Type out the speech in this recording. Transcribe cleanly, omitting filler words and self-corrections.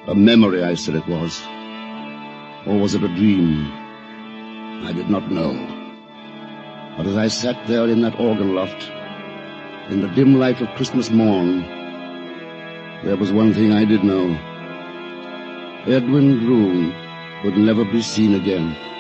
A memory, I said it was. Or was it a dream? I did not know. But as I sat there in that organ loft, in the dim light of Christmas morn, there was one thing I did know. Edwin Drood would never be seen again.